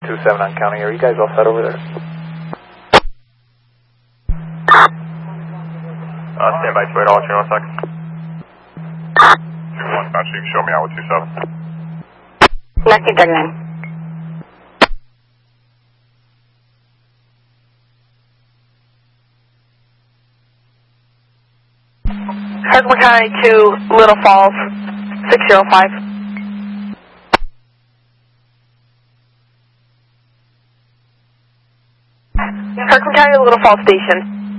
27 on counting. Are you guys all set over there? Stand by 28, all 1 second. 2-1, Chief, show me out with 27. 1939. Kirkland County to Little Falls, 605. Kirkland County to Little Falls Station.